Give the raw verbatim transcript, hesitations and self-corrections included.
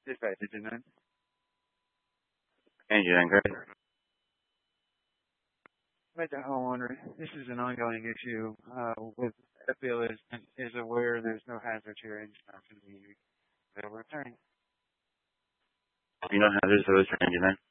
Dispatch, did you know? Engine nine, correct? Major homeowner, this is an ongoing issue. Uh, with the bill is is aware there's no hazard to your engine after the bill return. You know how this is for engine nine?